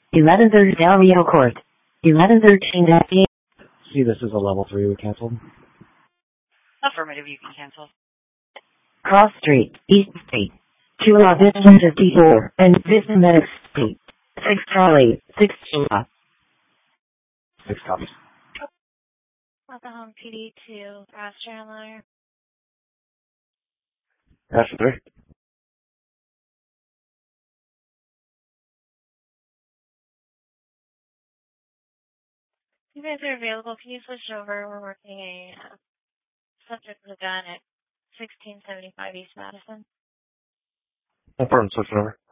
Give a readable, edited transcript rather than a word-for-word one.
1130 Del Rio Court. 1113 FD. See, this is a level 3 we canceled. Affirmative, you can cancel. Cross Street, East Street. 2 Vista 54, and Vista Medic Street. 6 Charlie, 6 Chula. 6 copies. Home PD to Pastor and Lawyer. Pastor 3. You guys are available. Can you switch over? We're working a subject with a gun at 1675 East Madison. Affirm, switch over.